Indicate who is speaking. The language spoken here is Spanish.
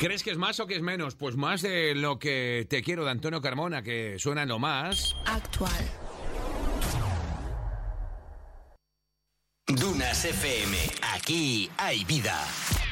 Speaker 1: ¿Crees que es más o que es menos? Pues más de Lo que te quiero, de Antonio Carmona, que suena lo más
Speaker 2: actual.
Speaker 3: Dunas FM, aquí hay vida.